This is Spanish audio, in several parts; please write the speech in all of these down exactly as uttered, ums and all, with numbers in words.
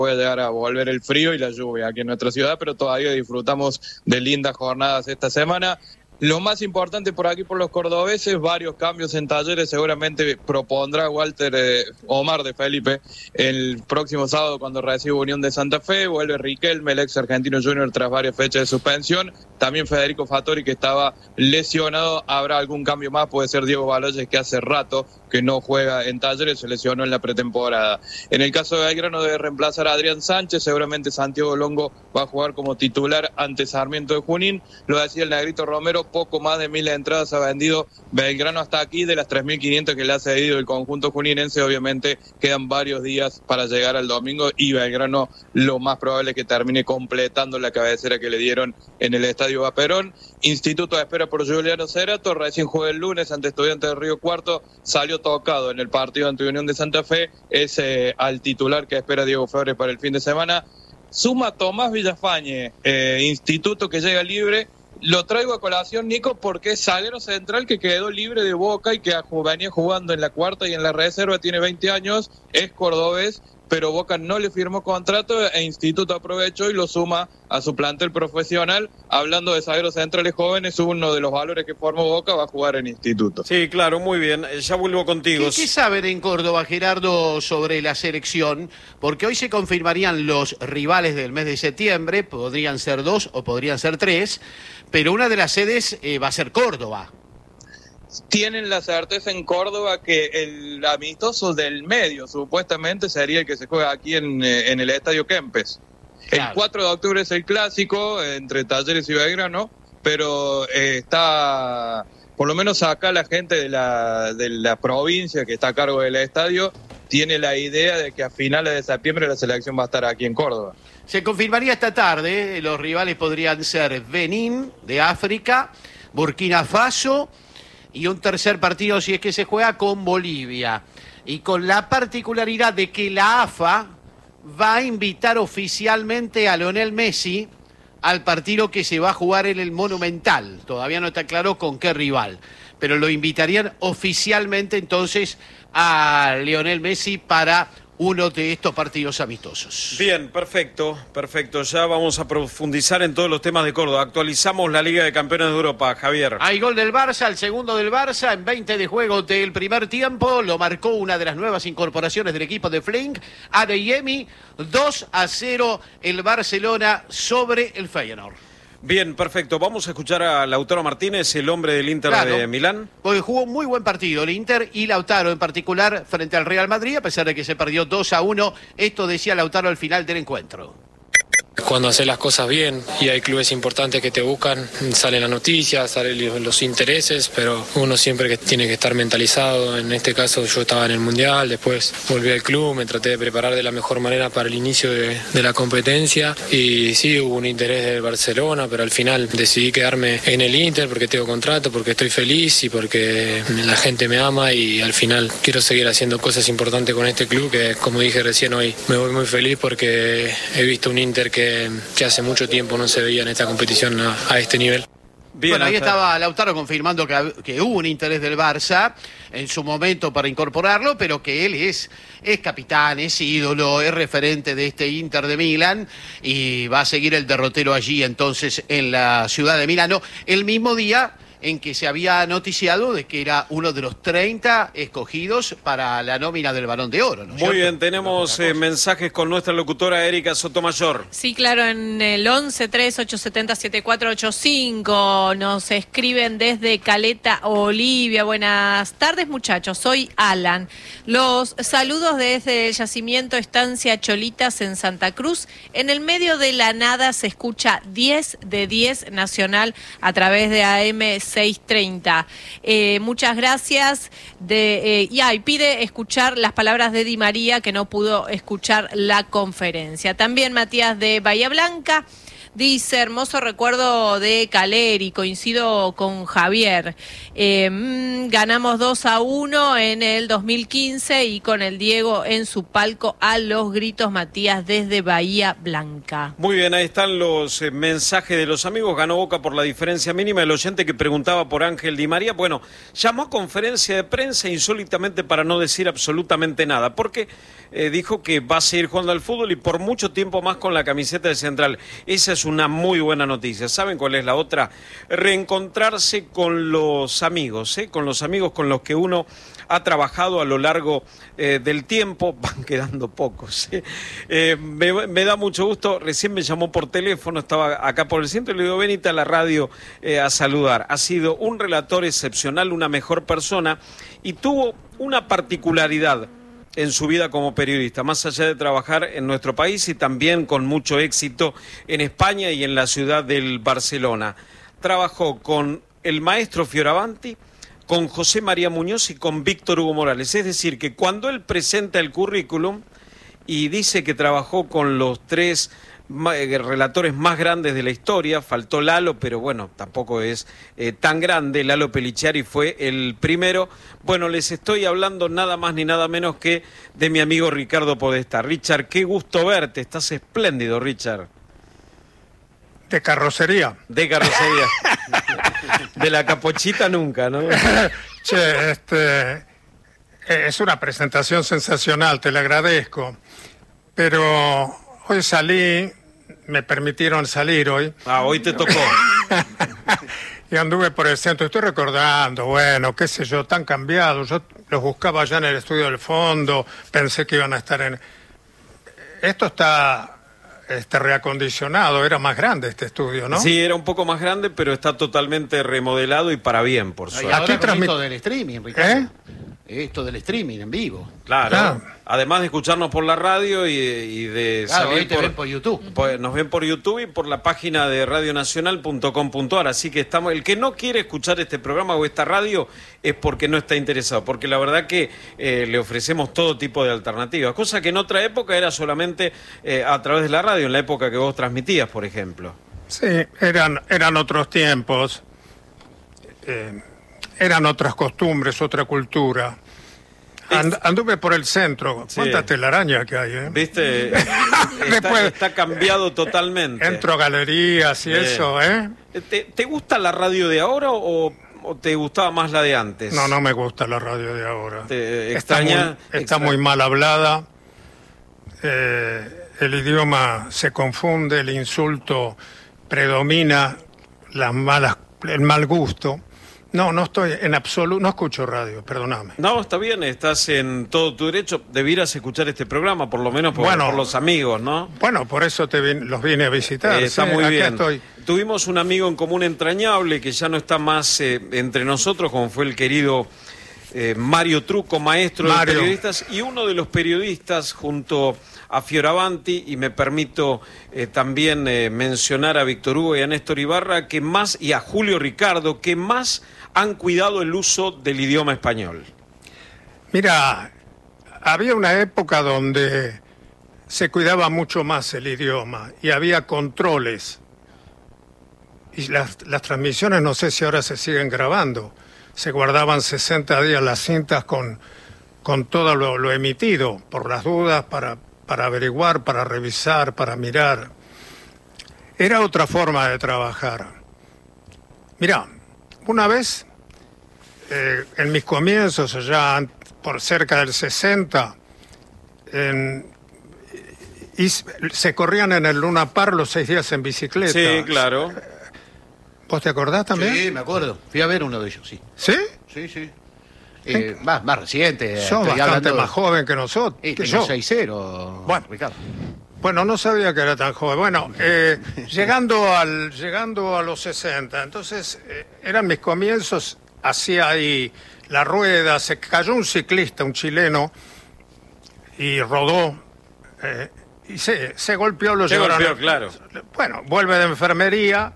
puede llegar a volver el frío y la lluvia aquí en nuestra ciudad, pero todavía disfrutamos de lindas jornadas esta semana. Lo más importante por aquí, por los cordobeses, varios cambios en Talleres, seguramente propondrá Walter eh, Omar de Felipe el próximo sábado cuando reciba Unión de Santa Fe, vuelve Riquelme, el ex argentino junior tras varias fechas de suspensión, también Federico Fattori que estaba lesionado, habrá algún cambio más, puede ser Diego Baloyes que hace rato que no juega en Talleres, se lesionó en la pretemporada. En el caso de Belgrano debe reemplazar a Adrián Sánchez, seguramente Santiago Longo va a jugar como titular ante Sarmiento de Junín, lo decía el Negrito Romero, poco más de mil entradas ha vendido Belgrano hasta aquí, de las tres mil quinientas que le ha cedido el conjunto juninense, obviamente quedan varios días para llegar al domingo y Belgrano lo más probable es que termine completando la cabecera que le dieron en el Estadio Vaperón. Instituto espera por Juliano Cerato, recién juega el lunes ante Estudiantes de Río Cuarto, salió tocado en el partido ante Unión de Santa Fe, es eh, al titular que espera Diego Flores para el fin de semana. Suma Tomás Villafañe, eh, Instituto que llega libre. Lo traigo a colación, Nico, porque es zaguero central que quedó libre de Boca y que venía jugando en la cuarta y en la reserva, tiene veinte años, es cordobés, pero Boca no le firmó contrato e Instituto aprovechó y lo suma a su plantel profesional. Hablando de zagueros centrales jóvenes, uno de los valores que formó Boca va a jugar en Instituto. Sí, claro, muy bien. Ya vuelvo contigo. ¿Qué, qué saben en Córdoba, Gerardo, sobre la selección? Porque hoy se confirmarían los rivales del mes de septiembre, podrían ser dos o podrían ser tres, pero una de las sedes eh, va a ser Córdoba. Tienen la certeza en Córdoba que el amistoso del medio supuestamente sería el que se juega aquí en, en el Estadio Kempes. Claro. El cuatro de octubre es el clásico entre Talleres y Belgrano, pero eh, está, por lo menos acá la gente de la, de la provincia que está a cargo del estadio tiene la idea de que a finales de septiembre la selección va a estar aquí en Córdoba. Se confirmaría esta tarde, los rivales podrían ser Benín de África, Burkina Faso y un tercer partido si es que se juega con Bolivia. Y con la particularidad de que la A F A va a invitar oficialmente a Lionel Messi al partido que se va a jugar en el Monumental. Todavía no está claro con qué rival, pero lo invitarían oficialmente entonces a Lionel Messi para uno de estos partidos amistosos. Bien, perfecto, perfecto. Ya vamos a profundizar en todos los temas de Córdoba. Actualizamos la Liga de Campeones de Europa, Javier. Hay gol del Barça, el segundo del Barça, en veinte de juego del primer tiempo. Lo marcó una de las nuevas incorporaciones del equipo de Flink, Adeyemi. dos a cero el Barcelona sobre el Feyenoord. Bien, perfecto. Vamos a escuchar a Lautaro Martínez, el hombre del Inter claro, de Milán. Porque jugó un muy buen partido el Inter y Lautaro en particular frente al Real Madrid, a pesar de que se perdió dos a uno. Esto decía Lautaro al final del encuentro. Cuando haces las cosas bien y hay clubes importantes que te buscan, salen las noticias, salen los intereses, pero uno siempre que tiene que estar mentalizado. En este caso yo estaba en el Mundial, después volví al club, me traté de preparar de la mejor manera para el inicio de, de la competencia y sí, hubo un interés del Barcelona, pero al final decidí quedarme en el Inter porque tengo contrato, porque estoy feliz y porque la gente me ama y al final quiero seguir haciendo cosas importantes con este club que, como dije recién hoy, me voy muy feliz porque he visto un Inter que Que, que hace mucho tiempo no se veía en esta competición a, a este nivel. Bien, bueno, ahí estaba Lautaro confirmando que, que hubo un interés del Barça en su momento para incorporarlo, pero que él es, es capitán, es ídolo, es referente de este Inter de Milán y va a seguir el derrotero allí entonces en la ciudad de Milano el mismo día en que se había noticiado de que era uno de los treinta escogidos para la nómina del Balón de Oro, ¿no? Muy ¿cierto? bien, tenemos eh, mensajes con nuestra locutora Erika Sotomayor. Sí, claro, en el once tres ocho siete cero siete cuatro ocho cinco nos escriben desde Caleta, Olivia. Buenas tardes, muchachos, soy Alan. Los saludos desde el yacimiento Estancia Cholitas en Santa Cruz. En el medio de la nada se escucha diez de diez Nacional a través de A M seiscientos treinta. Eh, muchas gracias. De, eh, y, ah, y pide escuchar las palabras de Di María, que no pudo escuchar la conferencia. También Matías de Bahía Blanca Dice, hermoso recuerdo de Caleri, coincido con Javier. Eh, mm, ganamos dos a uno en el dos mil quince y con el Diego en su palco a los gritos, Matías desde Bahía Blanca. Muy bien, ahí están los eh, mensajes de los amigos. Ganó Boca por la diferencia mínima. El oyente que preguntaba por Ángel Di María, bueno, llamó a conferencia de prensa insólitamente para no decir absolutamente nada, porque eh, dijo que va a seguir jugando al fútbol y por mucho tiempo más con la camiseta de Central. Esa es una muy buena noticia. ¿Saben cuál es la otra? Reencontrarse con los amigos, ¿eh? con los amigos con los que uno ha trabajado a lo largo eh, del tiempo. Van quedando pocos. ¿eh? Eh, me, me da mucho gusto. Recién me llamó por teléfono, estaba acá por el centro y le digo, venite a la radio eh, a saludar. Ha sido un relator excepcional, una mejor persona y tuvo una particularidad en su vida como periodista, más allá de trabajar en nuestro país y también con mucho éxito en España y en la ciudad del Barcelona. Trabajó con el maestro Fioravanti, con José María Muñoz y con Víctor Hugo Morales. Es decir, que cuando él presenta el currículum y dice que trabajó con los tres relatores más grandes de la historia, faltó Lalo, pero bueno, tampoco es eh, tan grande. Lalo Peliciari fue el primero. Bueno, les estoy hablando nada más ni nada menos que de mi amigo Ricardo Podestá. Richard, qué gusto verte, estás espléndido, Richard. De carrocería. De carrocería. De la capochita nunca, ¿no? Che, este, es una presentación sensacional, te la agradezco, pero hoy salí, me permitieron salir hoy. Ah, hoy te tocó. Y anduve por el centro, estoy recordando, bueno, qué sé yo, tan cambiados. Yo los buscaba allá en el estudio del fondo, pensé que iban a estar en... Esto está este, reacondicionado, era más grande este estudio, ¿no? Sí, era un poco más grande, pero está totalmente remodelado y para bien, por suerte. Aquí transmit... esto del streaming, Ricardo. ¿Eh? Esto del streaming en vivo. Claro, Ah. además de escucharnos por la radio y, y de Claro, salir hoy te ven por YouTube. Pues nos ven por YouTube y por la página de radio nacional punto com punto a r, así que estamos, el que no quiere escuchar este programa o esta radio es porque no está interesado, porque la verdad que eh, le ofrecemos todo tipo de alternativas, cosa que en otra época era solamente eh, a través de la radio, en la época que vos transmitías, por ejemplo. Sí, eran, eran otros tiempos, eh, eran otras costumbres, otra cultura. And, anduve por el centro, Sí. cuánta telaraña que hay, ¿eh? ¿Viste? está, Después- está cambiado totalmente. Entro a galerías y Sí. eso, ¿eh? ¿Te, te gusta la radio de ahora o, o te gustaba más la de antes? No, no me gusta la radio de ahora. Te Está, muy, extraña- está extra- muy mal hablada, eh, el idioma se confunde, el insulto predomina, las malas, el mal gusto. No, no estoy en absoluto, no escucho radio, perdóname. No, está bien, estás en todo tu derecho. Debieras escuchar este programa, por lo menos por, Bueno. por los amigos, ¿no? Bueno, por eso te vin- los vine a visitar. Eh, está sí, muy acá bien. estoy. Tuvimos un amigo en común entrañable que ya no está más eh, entre nosotros, como fue el querido eh, Mario Truco, maestro Mario. de periodistas, y uno de los periodistas junto a Fioravanti, y me permito eh, también eh, mencionar a Víctor Hugo y a Néstor Ibarra, que más, y a Julio Ricardo, que más han cuidado el uso del idioma español. Mira, había una época donde se cuidaba mucho más el idioma y había controles. Y las, las transmisiones, no sé si ahora se siguen grabando, se guardaban sesenta días las cintas con, con todo lo, lo emitido, por las dudas, para, para averiguar, para revisar, para mirar. Era otra forma de trabajar. Mira, una vez, eh, en mis comienzos, allá an- por cerca del sesenta, en- y s- se corrían en el Luna Park los seis días en bicicleta. Sí, claro. ¿Vos te acordás también? Sí, me acuerdo. Fui a ver uno de ellos, sí. ¿Sí? Sí, sí. Eh, más, más reciente. Sos estoy bastante hablando- más joven que nosotros. Eh, que tengo yo. seis cero, Bueno. Ricardo. Bueno, no sabía que era tan joven. Bueno, eh, llegando, al, llegando a los sesenta, entonces eh, eran mis comienzos, hacía ahí la rueda, se cayó un ciclista, un chileno, y rodó, eh, y se, se golpeó, lo Se llevaron. golpeó, claro. Bueno, vuelve de enfermería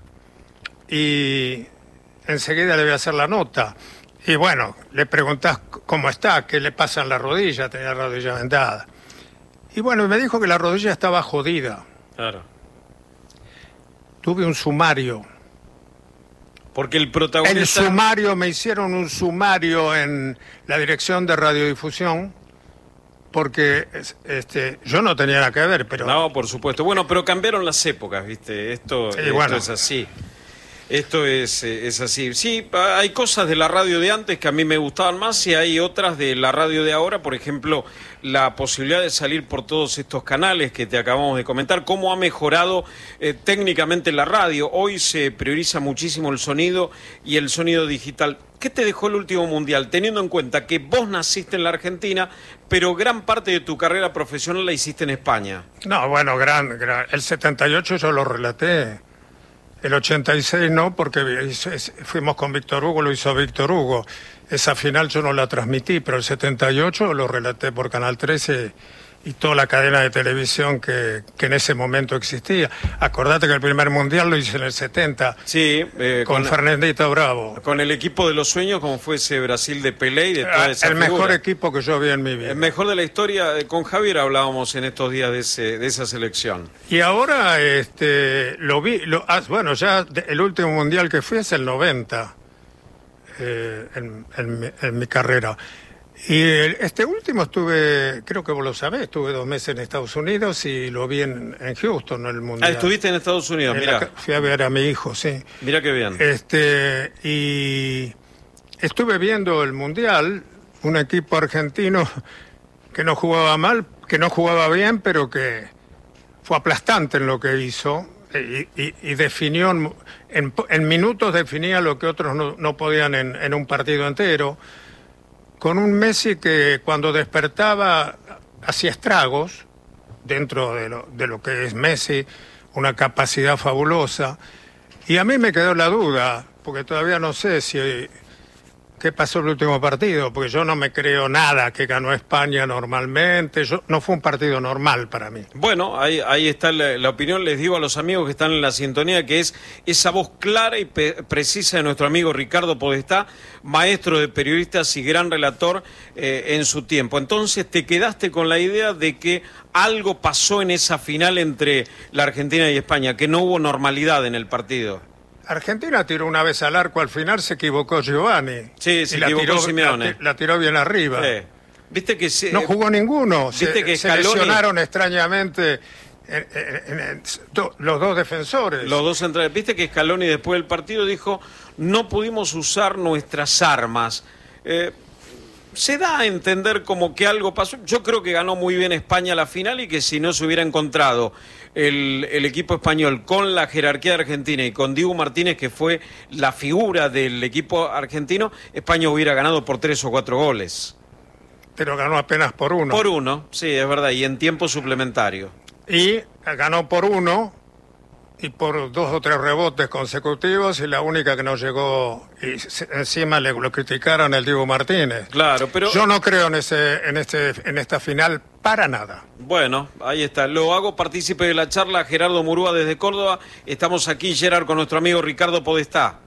y enseguida le voy a hacer la nota. Y bueno, le preguntás cómo está, qué le pasa en la rodilla, tenía la rodilla vendada. Y bueno, me dijo que la rodilla estaba jodida. Claro. tuve un sumario. Porque el protagonista... El sumario, me hicieron un sumario en la dirección de radiodifusión, porque este, yo no tenía nada que ver, pero... No, por supuesto. Bueno, pero cambiaron las épocas, ¿viste? Esto, Sí, esto bueno. es así. Esto es, eh, es así. Sí, hay cosas de la radio de antes que a mí me gustaban más y hay otras de la radio de ahora. Por ejemplo, la posibilidad de salir por todos estos canales que te acabamos de comentar. Cómo ha mejorado eh, técnicamente la radio. Hoy se prioriza muchísimo el sonido y el sonido digital. ¿Qué te dejó el último mundial? Teniendo en cuenta que vos naciste en la Argentina, pero gran parte de tu carrera profesional la hiciste en España. No, bueno, gran, gran. El setenta y ocho yo lo relaté. El ochenta y seis no, porque fuimos con Víctor Hugo, lo hizo Víctor Hugo. Esa final yo no la transmití, pero el setenta y ocho lo relaté por Canal trece y toda la cadena de televisión que, que en ese momento existía. Acordate que el primer mundial lo hice en el setenta, sí, eh, con, con Fernandito Bravo. Con el equipo de los sueños, como fue ese Brasil de Pelé y de toda esa El figura. mejor equipo que yo vi en mi vida. El mejor de la historia. Con Javier hablábamos en estos días de, ese, de esa selección. Y ahora este, lo vi, lo, ah, bueno, ya de, el último mundial que fui es el noventa, eh, en, en, en mi carrera. Y el, este último estuve, creo que vos lo sabés, estuve dos meses en Estados Unidos y lo vi en, en Houston, el mundial. Ah, estuviste en Estados Unidos, mira. Fui a ver a mi hijo, sí. Mira qué bien. Este, y estuve viendo el mundial, un equipo argentino que no jugaba mal, que no jugaba bien, pero que fue aplastante en lo que hizo y, y, y definió, en, en, en minutos definía lo que otros no, no podían en, en un partido entero. Con un Messi que cuando despertaba hacía estragos dentro de lo, de lo que es Messi, una capacidad fabulosa. Y a mí me quedó la duda, porque todavía no sé si qué pasó el último partido, porque yo no me creo nada que ganó España normalmente. Yo, no fue un partido normal para mí. Bueno, ahí, ahí está la, la opinión. Les digo a los amigos que están en la sintonía que es esa voz clara y pe- precisa de nuestro amigo Ricardo Podestá, maestro de periodistas y gran relator eh, en su tiempo. Entonces te quedaste con la idea de que algo pasó en esa final entre la Argentina y España, que no hubo normalidad en el partido. Argentina tiró una vez al arco, al final se equivocó Giovanni. Sí, se y la equivocó tiró, Simeone. La, la tiró bien arriba. Sí. ¿Viste que se, no jugó ninguno. ¿Viste se, que se Scaloni, lesionaron extrañamente en, en, en, en, do, los dos defensores. Los dos centrales. ¿Viste que Scaloni después del partido dijo no pudimos usar nuestras armas? Eh, se da a entender como que algo pasó. Yo creo que ganó muy bien España la final y que si no se hubiera encontrado el, el equipo español con la jerarquía de Argentina y con Diego Martínez, que fue la figura del equipo argentino, España hubiera ganado por tres o cuatro goles. Pero ganó apenas por uno. Por uno, sí, es verdad, y en tiempo suplementario. Y ganó por uno y por dos o tres rebotes consecutivos, y la única que no llegó, y se, encima le lo criticaron el Diego Martínez. Claro, pero yo no creo en ese en este en esta final para nada. Bueno, ahí está. Lo hago partícipe de la charla Gerardo Murúa desde Córdoba. Estamos aquí, Gerard, con nuestro amigo Ricardo Podestá.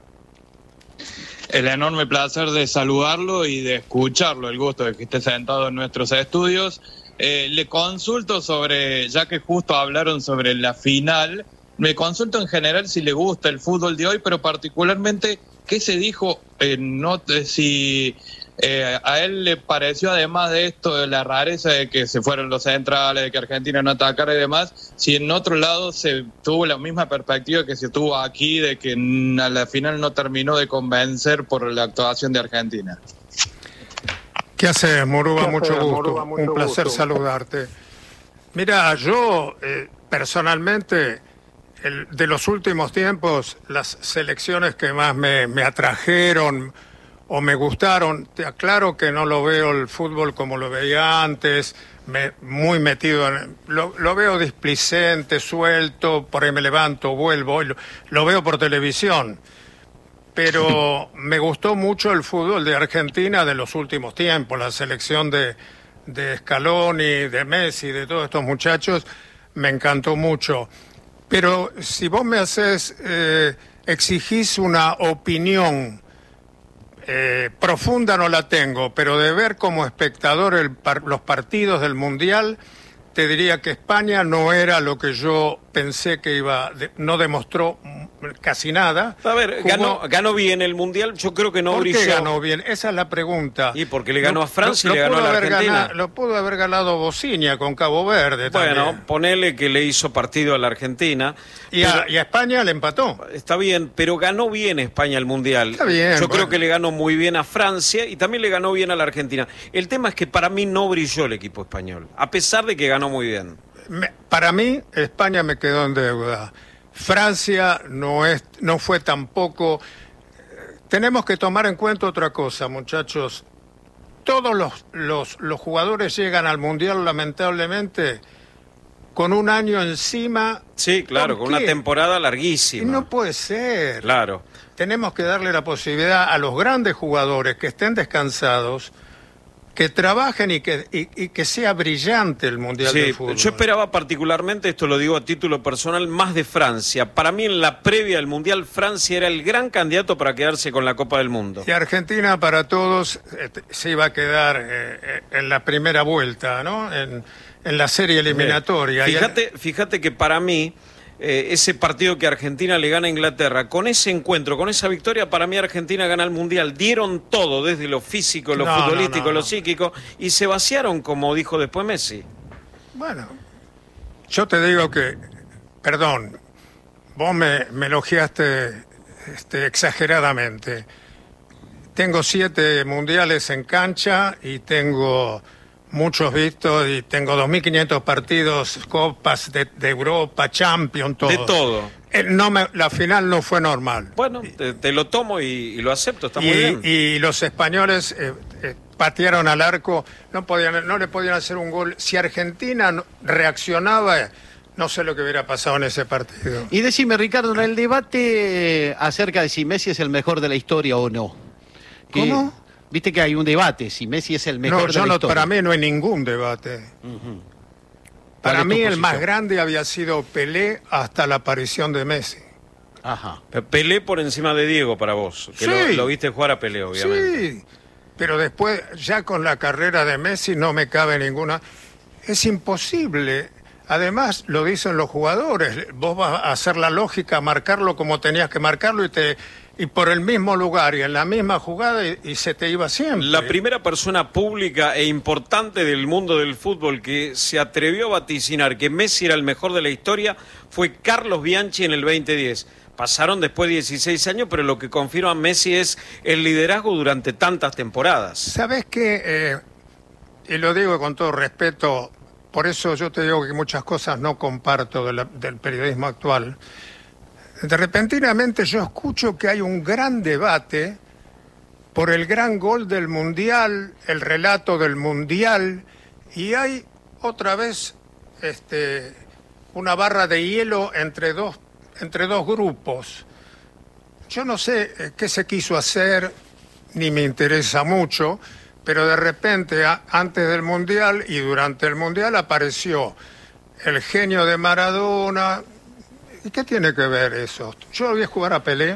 El enorme placer de saludarlo y de escucharlo, el gusto de que esté sentado en nuestros estudios. Eh, le consulto sobre, ya que justo hablaron sobre la final, me consulto en general si le gusta el fútbol de hoy, pero particularmente, ¿qué se dijo? Eh, no, si eh, a él le pareció, además de esto, de la rareza de que se fueron los centrales, de que Argentina no atacara y demás, si en otro lado se tuvo la misma perspectiva que se tuvo aquí, de que a la final no terminó de convencer por la actuación de Argentina. ¿Qué haces, Murúa? Mucho gusto. Murúa, mucho Un placer gusto. saludarte. Mira, yo eh, personalmente, el, de los últimos tiempos, las selecciones que más me, me atrajeron o me gustaron, te aclaro que no lo veo el fútbol como lo veía antes, me, muy metido en... Lo, lo veo displicente, suelto, por ahí me levanto, vuelvo, lo, lo veo por televisión. Pero me gustó mucho el fútbol de Argentina de los últimos tiempos, la selección de, de Scaloni, de Messi, de todos estos muchachos, me encantó mucho. Pero si vos me haces, eh, exigís una opinión eh, profunda, no la tengo, pero de ver como espectador el, los partidos del Mundial, te diría que España no era lo que yo pensé que iba, de, no demostró casi nada. A ver, Jugó... ganó, ganó bien el Mundial, yo creo que no ¿Por brilló. qué ganó bien? Esa es la pregunta. Y porque le ganó lo, a Francia lo, y le ganó a la Argentina. Ganado, lo pudo haber ganado Bosnia con Cabo Verde bueno, también. ponele que le hizo partido a la Argentina. Y a, y a España le empató. Está bien, pero ganó bien España el Mundial. Está bien. Yo bueno. creo que le ganó muy bien a Francia y también le ganó bien a la Argentina. El tema es que para mí no brilló el equipo español, a pesar de que ganó muy bien. Me, para mí, España me quedó en deuda. Francia no es, no fue tampoco. Tenemos que tomar en cuenta otra cosa, muchachos. Todos los, los, los jugadores llegan al Mundial, lamentablemente, con un año encima. Sí, claro, con una temporada larguísima. Y no puede ser. Claro. Tenemos que darle la posibilidad a los grandes jugadores que estén descansados, que trabajen y que, y, y que sea brillante el Mundial sí, de Fútbol. Yo esperaba particularmente, esto lo digo a título personal, más de Francia. Para mí en la previa del Mundial, Francia era el gran candidato para quedarse con la Copa del Mundo. Y Argentina para todos eh, se iba a quedar eh, en la primera vuelta, ¿no? En, en la serie eliminatoria. Fíjate, fíjate que para mí, eh, ese partido que Argentina le gana a Inglaterra, con ese encuentro, con esa victoria, para mí Argentina gana el Mundial. Dieron todo, desde lo físico, lo no, futbolístico, no, no, lo no. psíquico, y se vaciaron, como dijo después Messi. Bueno, yo te digo que, perdón, vos me, me elogiaste este, exageradamente. Tengo siete mundiales en cancha y tengo muchos vistos y tengo dos mil quinientos partidos, copas de, de Europa, Champions, todo. De todo. Eh, no me, la final no fue normal. Bueno, te, te lo tomo y, y lo acepto, está y, muy bien. Y los españoles eh, eh, patearon al arco, no podían, no le podían hacer un gol. Si Argentina no, reaccionaba, no sé lo que hubiera pasado en ese partido. Y decime, Ricardo, en el debate acerca de si Messi es el mejor de la historia o no. que- ¿Cómo? Viste que hay un debate, si Messi es el mejor No, de yo la no, historia. para mí no hay ningún debate. Uh-huh. Para ¿Cuál es tu mí el posición? más grande había sido Pelé hasta la aparición de Messi. Ajá. Pelé por encima de Diego para vos, que Sí. lo, lo viste jugar a Pelé, obviamente. Sí, pero después, ya con la carrera de Messi no me cabe ninguna. Es imposible. Además, lo dicen los jugadores. Vos vas a hacer la lógica, marcarlo como tenías que marcarlo y te y por el mismo lugar y en la misma jugada y, y se te iba siempre. La primera persona pública e importante del mundo del fútbol que se atrevió a vaticinar que Messi era el mejor de la historia fue Carlos Bianchi en el veinte diez. Pasaron después dieciséis años, pero lo que confirma Messi es el liderazgo durante tantas temporadas. ¿Sabés qué? Eh, y lo digo con todo respeto, por eso yo te digo que muchas cosas no comparto de la- del periodismo actual. De repentinamente yo escucho que hay un gran debate por el gran gol del Mundial, el relato del Mundial, y hay otra vez este, una barra de hielo entre dos, entre dos grupos. Yo no sé eh, qué se quiso hacer, ni me interesa mucho, pero de repente, a- antes del Mundial y durante el Mundial apareció el genio de Maradona. ¿Y qué tiene que ver eso? Yo lo vi jugar a Pelé,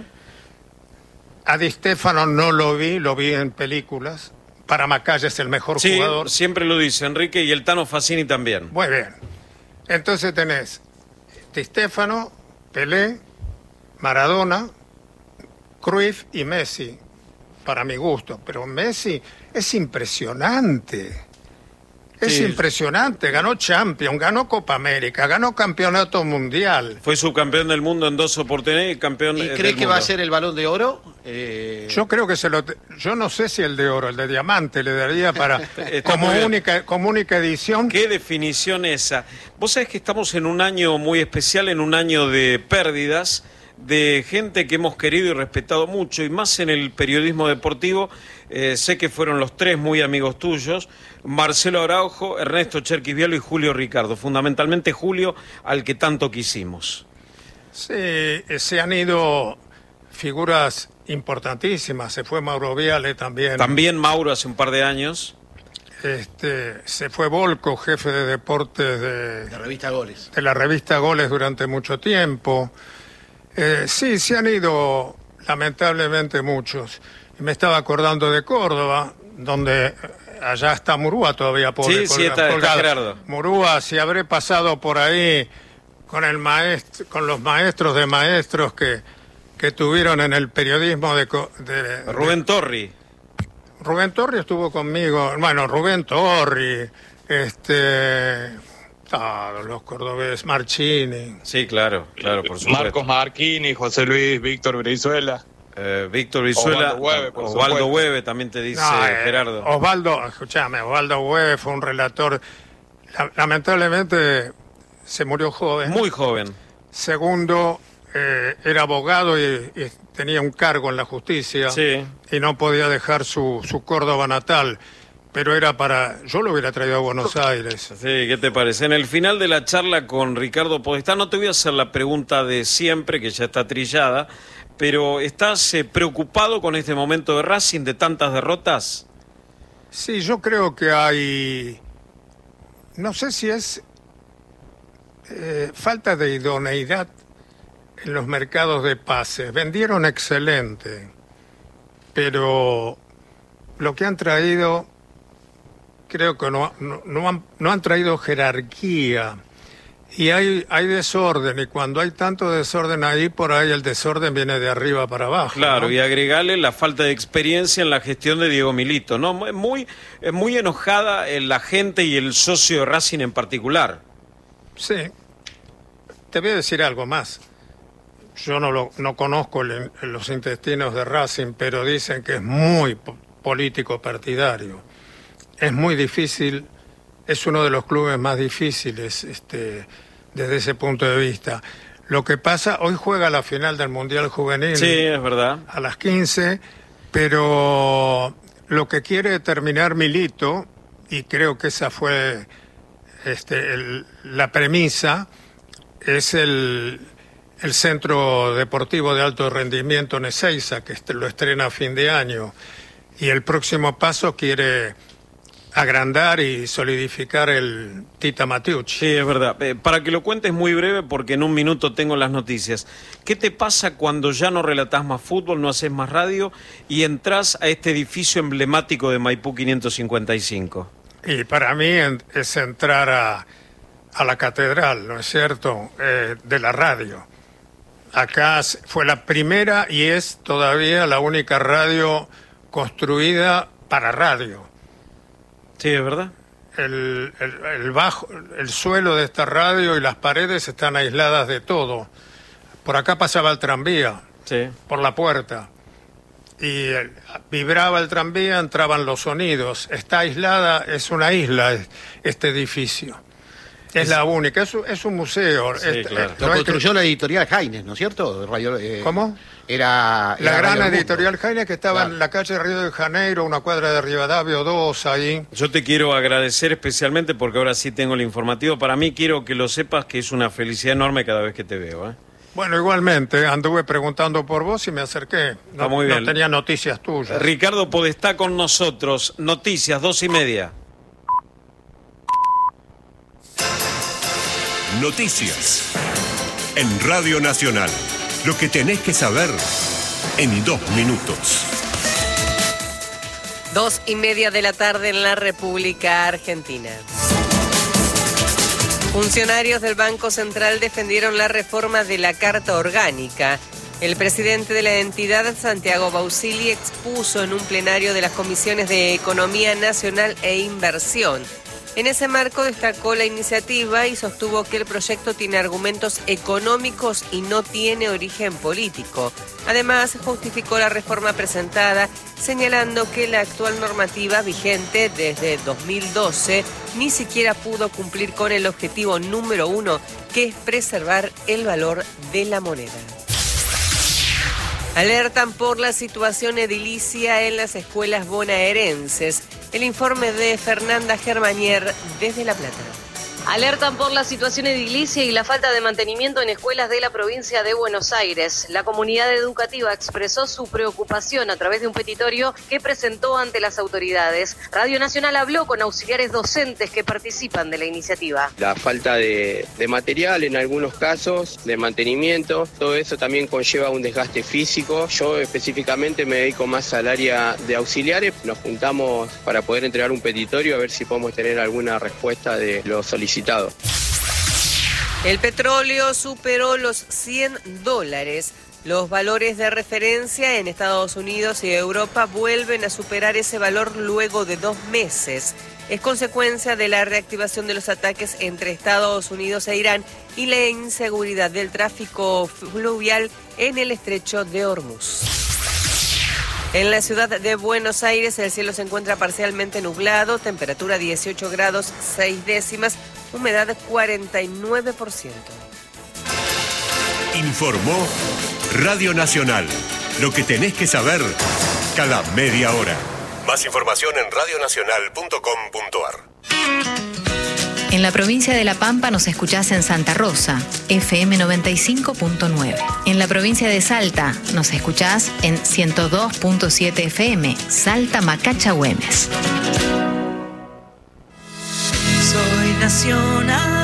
a Di Stéfano no lo vi, lo vi en películas. Para Macaya es el mejor Sí, jugador. siempre lo dice Enrique y el Tano Fassini también. Muy bien. Entonces tenés Di Stéfano, Pelé, Maradona, Cruyff y Messi, para mi gusto. Pero Messi es impresionante. Es Sí. impresionante. Ganó Champions, ganó Copa América, ganó Campeonato Mundial. Fue subcampeón del mundo en dos oportunidades y campeón ¿Y eh, crees del que va a mundo. ser el Balón de Oro? Eh, Yo creo que se lo... te- Yo no sé si el de oro, el de diamante le daría para... Está como, muy bien. única, como única edición. ¿Qué definición esa? Vos sabés que estamos en un año muy especial, en un año de pérdidas, de gente que hemos querido y respetado mucho, y más en el periodismo deportivo. Eh, sé que fueron los tres muy amigos tuyos, Marcelo Araujo, Ernesto Cherkis Vialo y Julio Ricardo. Fundamentalmente Julio, al que tanto quisimos. Sí, eh, se han ido figuras importantísimas. Se fue Mauro Viale también. También Mauro hace un par de años. Este, se fue Volco, jefe de deportes de, La revista Goles. de la revista Goles durante mucho tiempo. Eh, sí, se han ido lamentablemente muchos. Y me estaba acordando de Córdoba, donde eh, allá está Murúa todavía pobre. Sí, sí, está- está colgado. Gerardo. Murúa, si habré pasado por ahí con el maestro, con los maestros de maestros que, que tuvieron en el periodismo de, de Rubén Torri. Rubén Torri estuvo conmigo, bueno, Rubén Torri, este, todos los cordobeses, Marchini. Sí, claro, claro, por supuesto. Marcos Marchini, José Luis, Víctor Brizuela. Eh, Víctor Brizuela, Osvaldo Hueve, por Osvaldo supuesto. Hueve también te dice No, eh, Gerardo. Osvaldo, escúchame, Osvaldo Hueve fue un relator, la- lamentablemente se murió joven. Muy joven. Segundo, eh, era abogado y, y tenía un cargo en la justicia. Sí. Y no podía dejar su, su Córdoba natal. Pero era para... Yo lo hubiera traído a Buenos Aires. Sí, ¿qué te parece? En el final de la charla con Ricardo Podestá, no te voy a hacer la pregunta de siempre, que ya está trillada, pero ¿estás eh, preocupado con este momento de Racing, de tantas derrotas? Sí, yo creo que hay... No sé si es eh, falta de idoneidad en los mercados de pases. Vendieron excelente, pero lo que han traído... Creo que no, no, no, han, no han traído jerarquía y hay, hay desorden, y cuando hay tanto desorden ahí, por ahí el desorden viene de arriba para abajo. Claro, ¿no? y agregarle la falta de experiencia en la gestión de Diego Milito, ¿no? Es muy, es muy enojada la gente y el socio de Racing en particular. Sí. Te voy a decir algo más. Yo no, lo, no conozco el, los intestinos de Racing, pero dicen que es muy po- político partidario. Es muy difícil, es uno de los clubes más difíciles este, desde ese punto de vista. Lo que pasa, hoy juega la final del Mundial Juvenil. Sí, es verdad. A las quince, pero lo que quiere determinar Milito, y creo que esa fue este, el, la premisa, es el, el Centro Deportivo de Alto Rendimiento en Ezeiza, que este, lo estrena a fin de año. Y el próximo paso quiere agrandar y solidificar el Tita Matiucci. Sí, es verdad. Eh, para que lo cuentes muy breve, porque en un minuto tengo las noticias. ¿Qué te pasa cuando ya no relatás más fútbol, no haces más radio y entras a este edificio emblemático de Maipú quinientos cincuenta y cinco? Y para mí en, es entrar a, a la catedral, ¿no es cierto?, eh, de la radio. Acá fue la primera y es todavía la única radio construida para radio. Sí, es verdad. El, el, el bajo, el suelo de esta radio y las paredes están aisladas de todo. Por acá pasaba el tranvía, Sí. por la puerta. Y el, vibraba el tranvía, entraban los sonidos. Está aislada, es una isla este edificio. Es, es la única, es, es un museo. Sí, este, claro. Lo no construyó que... la editorial Jaines, ¿no es cierto? Radio, eh, ¿Cómo? Era, La era gran Radio editorial Mundo. Jaime, que estaba Claro. en la calle Río de Janeiro, una cuadra de Rivadavia dos, ahí. Yo te quiero agradecer especialmente porque ahora sí tengo el informativo. Para mí quiero que lo sepas que es una felicidad enorme cada vez que te veo, ¿eh? Bueno, igualmente, anduve preguntando por vos y me acerqué. No, Está muy bien. no tenía noticias tuyas. Ricardo Podestá con nosotros. Noticias, dos y media. Noticias. En Radio Nacional. Lo que tenés que saber en dos minutos. Dos y media de la tarde en la República Argentina. Funcionarios del Banco Central defendieron la reforma de la Carta Orgánica. El presidente de la entidad, Santiago Bausili, expuso en un plenario de las comisiones de Economía Nacional e Inversión. En ese marco destacó la iniciativa y sostuvo que el proyecto tiene argumentos económicos y no tiene origen político. Además, justificó la reforma presentada, señalando que la actual normativa vigente desde dos mil doce ni siquiera pudo cumplir con el objetivo número uno, que es preservar el valor de la moneda. Alertan por la situación edilicia en las escuelas bonaerenses. El informe de Fernanda Germanier desde La Plata. Alertan por la situación edilicia y la falta de mantenimiento en escuelas de la provincia de Buenos Aires. La comunidad educativa expresó su preocupación a través de un petitorio que presentó ante las autoridades. Radio Nacional habló con auxiliares docentes que participan de la iniciativa. La falta de, de material en algunos casos, de mantenimiento, todo eso también conlleva un desgaste físico. Yo específicamente me dedico más al área de auxiliares. Nos juntamos para poder entregar un petitorio a ver si podemos tener alguna respuesta de los solicitados. El petróleo superó los cien dólares. Los valores de referencia en Estados Unidos y Europa vuelven a superar ese valor luego de dos meses. Es consecuencia de la reactivación de los ataques entre Estados Unidos e Irán y la inseguridad del tráfico fluvial en el estrecho de Hormuz. En la ciudad de Buenos Aires el cielo se encuentra parcialmente nublado, temperatura dieciocho grados seis décimas, humedad cuarenta y nueve por ciento. Informó Radio Nacional. Lo que tenés que saber cada media hora. Más información en radio nacional punto com punto a r. En la provincia de La Pampa nos escuchás en Santa Rosa, F M noventa y cinco punto nueve. En la provincia de Salta nos escuchás en ciento dos punto siete F M, Salta Macacha Güemes. Soy nacional.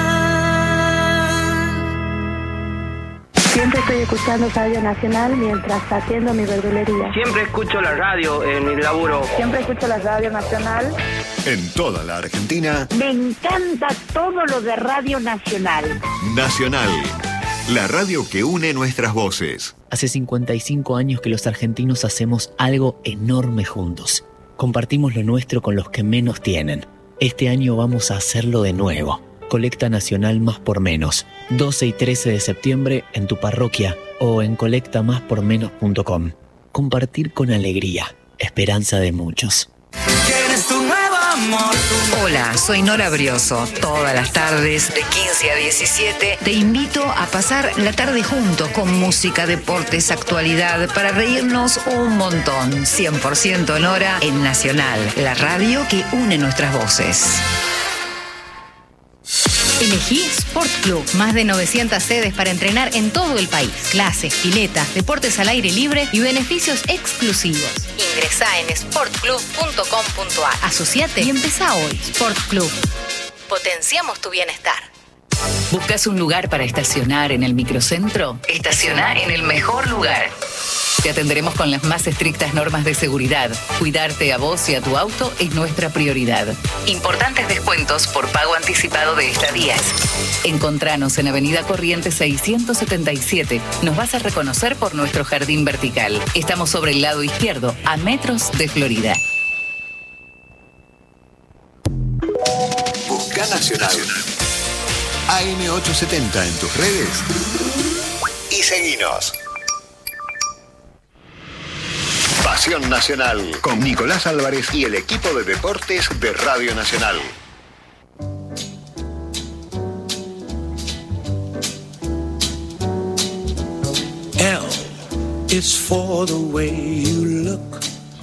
Siempre estoy escuchando Radio Nacional mientras atiendo mi verdulería. Siempre escucho la radio en mi laburo. Siempre escucho la Radio Nacional. En toda la Argentina. Me encanta todo lo de Radio Nacional. Nacional, la radio que une nuestras voces. Hace cincuenta y cinco años que los argentinos hacemos algo enorme juntos. Compartimos lo nuestro con los que menos tienen. Este año vamos a hacerlo de nuevo. Colecta Nacional Más por Menos. doce y trece de septiembre en tu parroquia o en colecta más por menos punto com. Compartir con alegría. Esperanza de muchos. Hola, soy Nora Brioso. Todas las tardes, de quince a diecisiete, te invito a pasar la tarde juntos con música, deportes, actualidad, para reírnos un montón. cien por ciento Nora en Nacional, la radio que une nuestras voces. Elegí Sport Club. Más de novecientas sedes para entrenar en todo el país. Clases, piletas, deportes al aire libre y beneficios exclusivos. Ingresá en sport club punto com punto a r. Asociate y empezá hoy. Sport Club. Potenciamos tu bienestar. ¿Buscas un lugar para estacionar en el microcentro? Estaciona en el mejor lugar. Te atenderemos con las más estrictas normas de seguridad. Cuidarte a vos y a tu auto es nuestra prioridad. Importantes descuentos por pago anticipado de estadías. Encontranos en Avenida Corrientes seiscientos setenta y siete. Nos vas a reconocer por nuestro jardín vertical. Estamos sobre el lado izquierdo, a metros de Florida. Busca Nacional. A M ochocientos setenta en tus redes. Y seguinos. Pasión Nacional, con Nicolás Álvarez y el equipo de deportes de Radio Nacional. L is for the way you look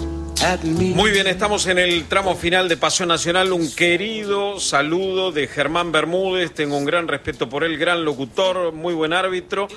at me. Muy bien, estamos en el tramo final de Pasión Nacional. Un querido saludo de Germán Bermúdez. Tengo un gran respeto por él, gran locutor, muy buen árbitro.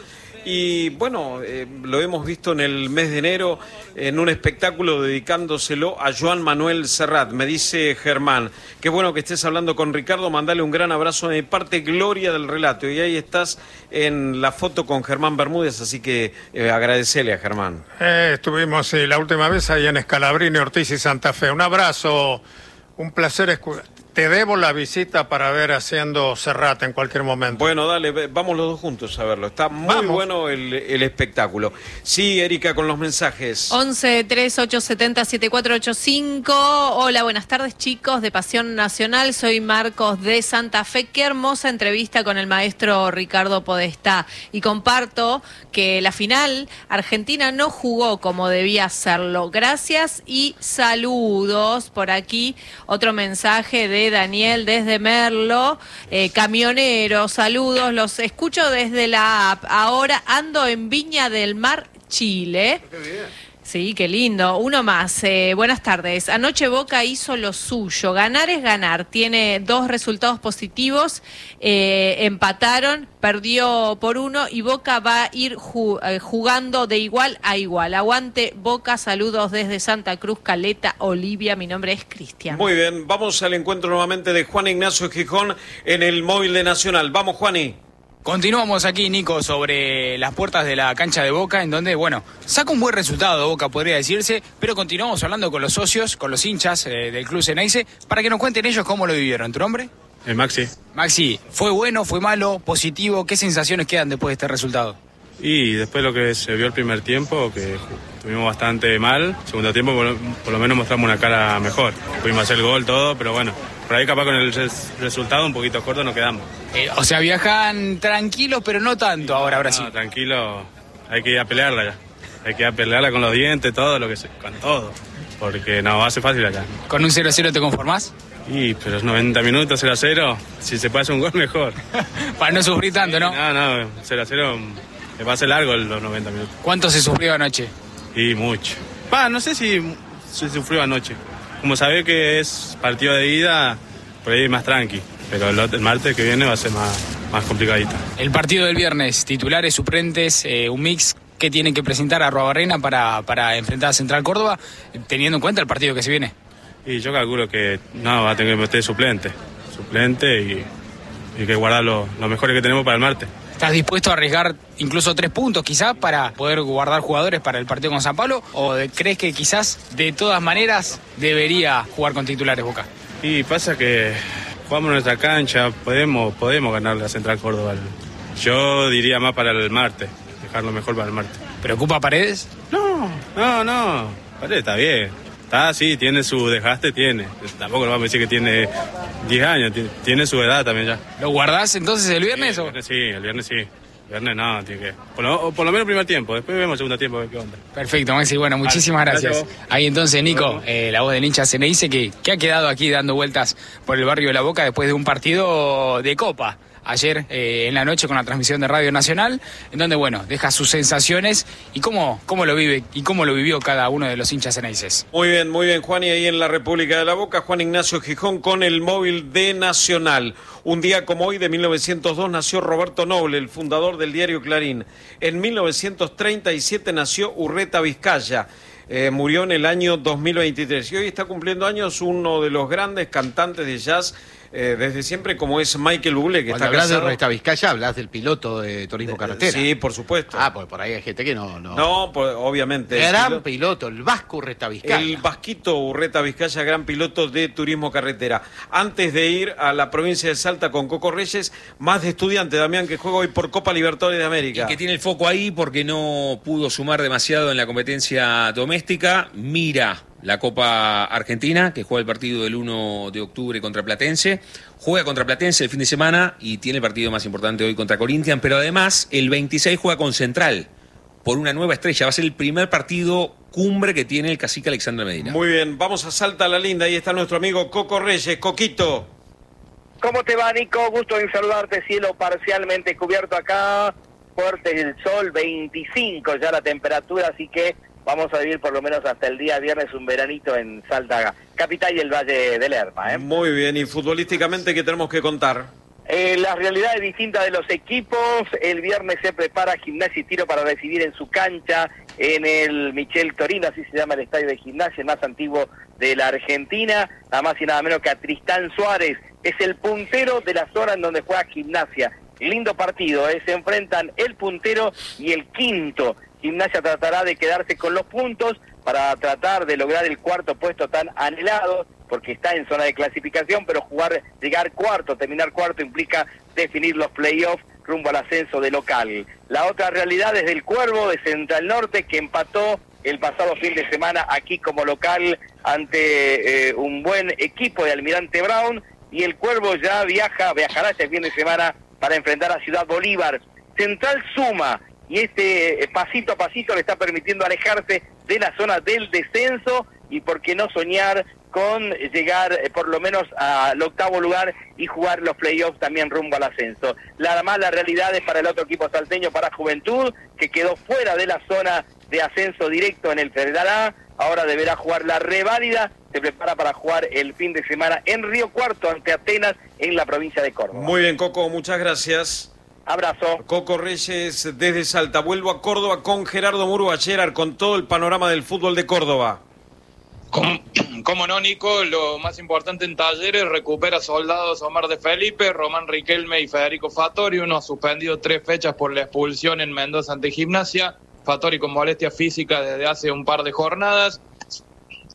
Y bueno, eh, lo hemos visto en el mes de enero en un espectáculo dedicándoselo a Joan Manuel Serrat. Me dice Germán, qué bueno que estés hablando con Ricardo, mandale un gran abrazo de mi parte, Gloria del relato. Y ahí estás en la foto con Germán Bermúdez, así que eh, agradecele a Germán. Eh, estuvimos sí, la última vez ahí en Escalabrini, Ortiz y Santa Fe. Un abrazo, un placer escuchar. Te debo la visita para ver haciendo Serrat en cualquier momento. Bueno, dale, vamos los dos juntos a verlo. Está muy vamos. bueno el, el espectáculo. Sí, Erika, con los mensajes. once, tres, ocho, setenta, setenta y cuatro ochenta y cinco. Hola, buenas tardes, chicos de Pasión Nacional. Soy Marcos de Santa Fe. Qué hermosa entrevista con el maestro Ricardo Podestá. Y comparto que la final, Argentina no jugó como debía hacerlo. Gracias y saludos. Por aquí, otro mensaje de Daniel desde Merlo, eh, camionero, saludos, los escucho desde la app, ahora ando en Viña del Mar, Chile. Qué bien. Sí, qué lindo. Uno más. Eh, buenas tardes. Anoche Boca hizo lo suyo. Ganar es ganar. Tiene dos resultados positivos. Eh, empataron, perdió por uno y Boca va a ir ju- eh, jugando de igual a igual. Aguante Boca. Saludos desde Santa Cruz, Caleta, Olivia. Mi nombre es Cristian. Muy bien. Vamos al encuentro nuevamente de Juan Ignacio Gijón en el móvil de Nacional. Vamos, Juani. Continuamos aquí, Nico, sobre las puertas de la cancha de Boca, en donde, bueno, saca un buen resultado Boca, podría decirse, pero continuamos hablando con los socios, con los hinchas eh, del Club Ceneice, para que nos cuenten ellos cómo lo vivieron. ¿Tu nombre? El Maxi. Maxi, ¿fue bueno, fue malo, positivo? ¿Qué sensaciones quedan después de este resultado? Y después lo que se vio el primer tiempo, que estuvimos bastante mal. Segundo tiempo por, por lo menos mostramos una cara mejor. Pudimos hacer el gol, todo, pero bueno, por ahí capaz con el res, resultado un poquito corto nos quedamos. Eh, o sea, viajan tranquilos, pero no tanto ahora a Brasil. No, tranquilo, hay que ir a pelearla ya. Hay que ir a pelearla con los dientes, todo, lo que se, con todo. Porque no, va a ser fácil acá. ¿Con un cero a cero te conformás? Y, pero es noventa minutos, cero a cero. Si se puede hacer un gol, mejor. Para no sufrir tanto, ¿no? No, no, cero a cero me va a ser largo los noventa minutos. ¿Cuánto se sufrió anoche? Y mucho. Pa, no sé si se sufrió anoche. Como sabe que es partido de ida, por ahí más tranqui. Pero el, el martes que viene va a ser más, más complicadito. El partido del viernes, titulares, suplentes, eh, un mix que tienen que presentar a Arruabarrena para, para enfrentar a Central Córdoba, teniendo en cuenta el partido que se viene. Y yo calculo que no, va a tener que meter suplente. Suplente y, y que guardar lo, lo mejor que tenemos para el martes. ¿Estás dispuesto a arriesgar incluso tres puntos quizás para poder guardar jugadores para el partido con San Pablo? ¿O de, crees que quizás de todas maneras debería jugar con titulares Boca? Y pasa que jugamos en nuestra cancha, podemos, podemos ganarle a Central Córdoba. Yo diría más para el martes, dejarlo mejor para el martes. ¿Preocupa Paredes? No, no, no, Paredes está bien. Está, sí, tiene su desgaste, tiene. Tampoco le vamos a decir que tiene diez años, tiene, tiene su edad también ya. ¿Lo guardás entonces el viernes? Sí, el viernes sí, el viernes sí. El viernes no, tiene que... Por lo, por lo menos el primer tiempo, después vemos el segundo tiempo, a ver qué onda. Perfecto, Maxi, bueno, muchísimas vale, gracias. gracias. Ahí entonces, Nico, eh, la voz del hincha Ceneice, que, que ha quedado aquí dando vueltas por el barrio de La Boca después de un partido de Copa. Ayer eh, en la noche con la transmisión de Radio Nacional, en donde, bueno, deja sus sensaciones y cómo, cómo lo vive y cómo lo vivió cada uno de los hinchas ceneices. Muy bien, muy bien, Juan, y ahí en la República de la Boca, Juan Ignacio Gijón con el móvil de Nacional. Un día como hoy de mil novecientos dos nació Roberto Noble, el fundador del diario Clarín. En mil novecientos treinta y siete nació Urreta Vizcaya. Eh, murió en el año dos mil veintitrés y hoy está cumpliendo años uno de los grandes cantantes de jazz eh, desde siempre, como es Michael Bublé, que Cuando está hablas casado. de Urreta Vizcaya, hablas del piloto de turismo carretera. Sí, por supuesto. Ah, pues por ahí hay gente que no... No, no pues, obviamente. Gran piloto, piloto, el vasco Urreta Vizcaya. El vasquito Urreta Vizcaya, gran piloto de turismo carretera. Antes de ir a la provincia de Salta con Coco Reyes, más de estudiante, Damián, que juega hoy por Copa Libertadores de América. Y que tiene el foco ahí porque no pudo sumar demasiado en la competencia doméstica. Mira la Copa Argentina, que juega el partido del uno de octubre contra Platense. Juega contra Platense el fin de semana y tiene el partido más importante hoy contra Corinthians, pero además el veintiséis juega con Central por una nueva estrella. Va a ser el primer partido cumbre que tiene el cacique Alexandre Medina. Muy bien, vamos a Salta la Linda. Ahí está nuestro amigo Coco Reyes. Coquito. ¿Cómo te va, Nico? Gusto en saludarte. Cielo parcialmente cubierto acá. Fuerte el sol, veinticinco ya la temperatura, así que vamos a vivir por lo menos hasta el día viernes un veranito en Salta capital y el Valle del Lerma, ¿eh? Muy bien, y futbolísticamente, ¿qué tenemos que contar? Eh, las realidades distintas de los equipos. El viernes se prepara Gimnasia y Tiro para recibir en su cancha en el Michel Torino, así se llama el estadio de Gimnasia, el más antiguo de la Argentina, nada más y nada menos que a Tristán Suárez. Es el puntero de la zona en donde juega Gimnasia. Lindo partido, ¿eh? Se enfrentan el puntero y el quinto. Gimnasia tratará de quedarse con los puntos para tratar de lograr el cuarto puesto tan anhelado, porque está en zona de clasificación, pero jugar, llegar cuarto, terminar cuarto implica definir los playoffs rumbo al ascenso de local. La otra realidad es del Cuervo de Central Norte, que empató el pasado fin de semana aquí como local ante eh, un buen equipo de Almirante Brown, y el Cuervo ya viaja, viajará este fin de semana para enfrentar a Ciudad Bolívar. Central suma, y este eh, pasito a pasito le está permitiendo alejarse de la zona del descenso, y por qué no soñar con llegar eh, por lo menos al octavo lugar y jugar los playoffs también rumbo al ascenso. La mala realidad es para el otro equipo salteño, para Juventud, que quedó fuera de la zona de ascenso directo en el Federal A. Ahora deberá jugar la reválida, se prepara para jugar el fin de semana en Río Cuarto ante Atenas en la provincia de Córdoba. Muy bien, Coco, muchas gracias. Abrazo. Coco Reyes desde Salta. Vuelvo a Córdoba con Gerardo Murúa-Cherar con todo el panorama del fútbol de Córdoba. ¿Cómo, ¿Cómo no, Nico? Lo más importante en Talleres, recupera soldados Omar de Felipe, Román Riquelme y Federico Fattori. Uno ha suspendido tres fechas por la expulsión en Mendoza ante Gimnasia. Fattori con molestia física desde hace un par de jornadas.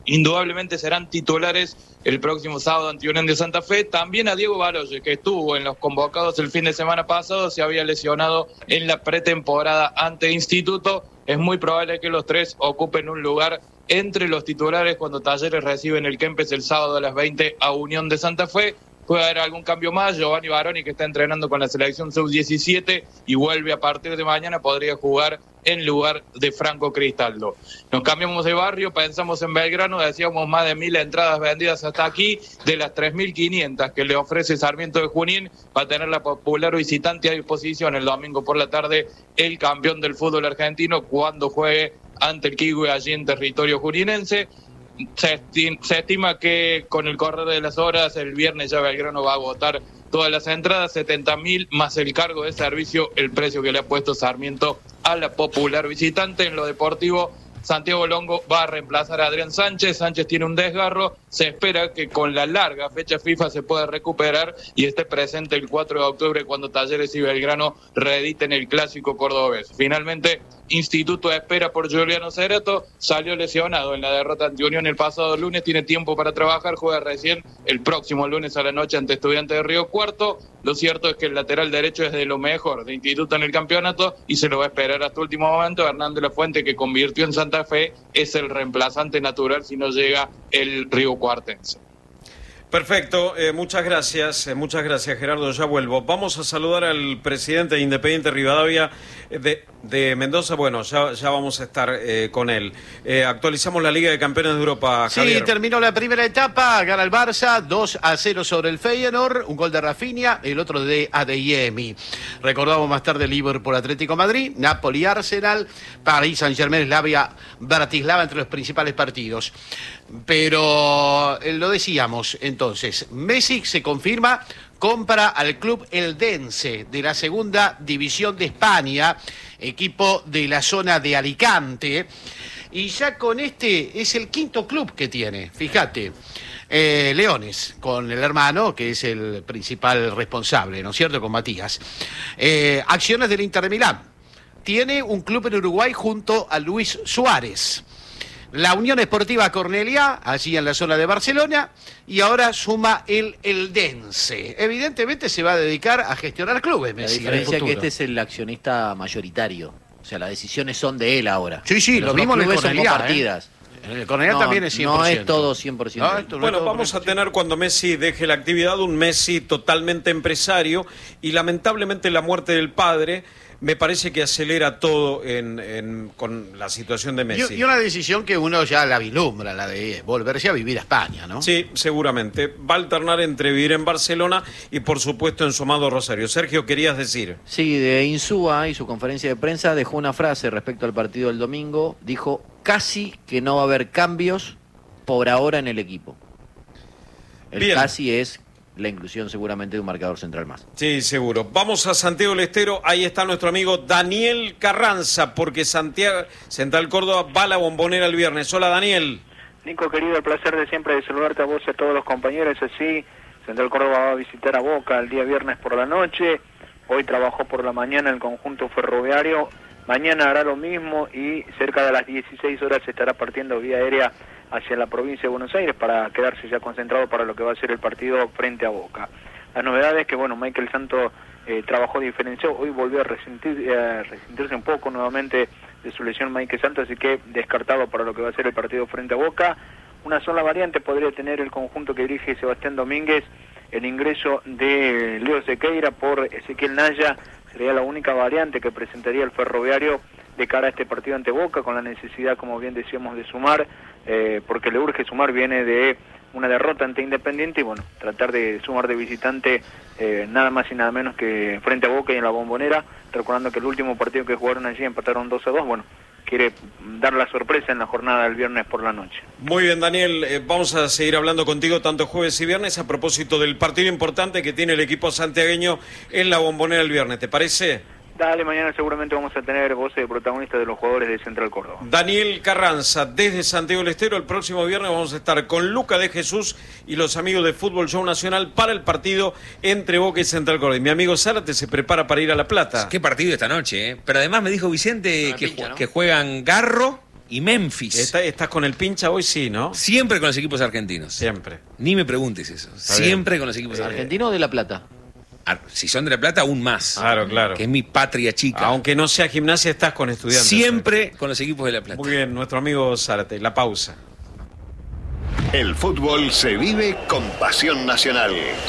indudablemente serán titulares el próximo sábado ante Unión de Santa Fe. También a Diego Baloyes, que estuvo en los convocados el fin de semana pasado, se había lesionado en la pretemporada ante Instituto. Es muy probable que los tres ocupen un lugar entre los titulares cuando Talleres reciben el Kempes el sábado a las veinte a Unión de Santa Fe. Puede haber algún cambio más. Giovanni Baroni, que está entrenando con la selección sub diecisiete y vuelve a partir de mañana, podría jugar en lugar de Franco Cristaldo. Nos cambiamos de barrio, pensamos en Belgrano, decíamos más de mil entradas vendidas hasta aquí, de las tres mil quinientas que le ofrece Sarmiento de Junín, va a tener la popular visitante a disposición el domingo por la tarde, el campeón del fútbol argentino, cuando juegue ante el Quigüe allí en territorio juninense. Se estima, se estima que con el correr de las horas, el viernes ya Belgrano va a agotar todas las entradas, setenta mil más el cargo de servicio, el precio que le ha puesto Sarmiento a la popular visitante. En lo deportivo, Santiago Longo va a reemplazar a Adrián Sánchez. Sánchez tiene un desgarro, se espera que con la larga fecha FIFA se pueda recuperar y esté presente el cuatro de octubre cuando Talleres y Belgrano reediten el clásico cordobés. Finalmente, Instituto espera por Juliano Cerato, salió lesionado en la derrota ante Unión el pasado lunes, tiene tiempo para trabajar, juega recién el próximo lunes a la noche ante Estudiantes de Río Cuarto. Lo cierto es que el lateral derecho es de lo mejor de Instituto en el campeonato y se lo va a esperar hasta último momento. Hernando La Fuente, que convirtió en Santa Fe, es el reemplazante natural si no llega el Río Cuartense. Perfecto, eh, muchas gracias, eh, muchas gracias Gerardo, ya vuelvo. Vamos a saludar al presidente de Independiente Rivadavia eh, de, de Mendoza, bueno, ya, ya vamos a estar eh, con él. Eh, actualizamos la Liga de Campeones de Europa, Javier. Sí, terminó la primera etapa, gana el Barça, dos a cero sobre el Feyenoord, un gol de Rafinha, el otro de Adeyemi. Recordamos más tarde Liverpool Atlético Madrid, Napoli Arsenal, Paris Saint-Germain, Slavia Bratislava entre los principales partidos. Pero eh, lo decíamos entonces, Messi se confirma, compra al club Eldense de la segunda división de España, equipo de la zona de Alicante, y ya con este es el quinto club que tiene, fíjate, eh, Leones, con el hermano que es el principal responsable, ¿no es cierto?, con Matías. Eh, acciones del Inter de Milán, tiene un club en Uruguay junto a Luis Suárez. La Unión Esportiva Cornelia, allí en la zona de Barcelona, y ahora suma el Eldense. Evidentemente se va a dedicar a gestionar clubes, Messi. La diferencia es que este es el accionista mayoritario. O sea, las decisiones son de él ahora. Sí, sí, lo mismo en el Cornelia, son compartidas. ¿eh? En el Cornelia no, también es cien por ciento. No es todo cien por ciento. No, no bueno, vamos a tener cuando Messi deje la actividad un Messi totalmente empresario y lamentablemente la muerte del padre me parece que acelera todo en, en, con la situación de Messi. Y, y una decisión que uno ya la vislumbra, la de volverse a vivir a España, ¿no? Sí, seguramente. Va a alternar entre vivir en Barcelona y, por supuesto, en su amado Rosario. Sergio, ¿querías decir? Sí, de Insúa y su conferencia de prensa dejó una frase respecto al partido del domingo. Dijo, casi que no va a haber cambios por ahora en el equipo. El Bien. Casi es la inclusión seguramente de un marcador central más. Sí, seguro. Vamos a Santiago del Estero, ahí está nuestro amigo Daniel Carranza, porque Santiago Central Córdoba va a la Bombonera el viernes. Hola, Daniel. Nico, querido, el placer de siempre de saludarte a vos y a todos los compañeros. Así, Central Córdoba va a visitar a Boca el día viernes por la noche. Hoy trabajó por la mañana el conjunto ferroviario. Mañana hará lo mismo y cerca de las dieciséis horas se estará partiendo vía aérea hacia la provincia de Buenos Aires para quedarse ya concentrado para lo que va a ser el partido frente a Boca. La novedad es que, bueno, Michael Santos eh, trabajó diferenciado, hoy volvió a resentir, eh, resentirse un poco nuevamente de su lesión Michael Santos, así que descartado para lo que va a ser el partido frente a Boca. Una sola variante podría tener el conjunto que dirige Sebastián Domínguez, el ingreso de Leo Sequeira por Ezequiel Naya, sería la única variante que presentaría el ferroviario de cara a este partido ante Boca, con la necesidad, como bien decíamos, de sumar, eh, porque le urge sumar, viene de una derrota ante Independiente, y bueno, tratar de sumar de visitante eh, nada más y nada menos que frente a Boca y en la Bombonera, recordando que el último partido que jugaron allí empataron dos a dos, bueno, quiere dar la sorpresa en la jornada del viernes por la noche. Muy bien, Daniel, eh, vamos a seguir hablando contigo tanto jueves y viernes a propósito del partido importante que tiene el equipo santiagueño en la Bombonera el viernes, ¿te parece? Dale, mañana seguramente vamos a tener voces de protagonistas de los jugadores de Central Córdoba. Daniel Carranza, desde Santiago del Estero, el próximo viernes vamos a estar con Luca de Jesús y los amigos de Fútbol Show Nacional para el partido entre Boca y Central Córdoba. Y mi amigo Zárate se prepara para ir a La Plata. Qué partido esta noche, ¿eh? Pero además me dijo Vicente que, pincha, ¿no? que juegan Garro y Memphis. ¿Está- ¿Estás con el pincha hoy? Sí, ¿no? Siempre con los equipos argentinos. Siempre. Ni me preguntes eso. Está Siempre bien. con los equipos argentinos. ¿Argentino o de La Plata? Ar- Si son de La Plata, aún más. Claro, claro. Que es mi patria chica. Aunque no sea Gimnasia, estás con estudiantes. Siempre con los equipos de La Plata. Muy bien, nuestro amigo Zárate. La pausa. El fútbol se vive con pasión nacional.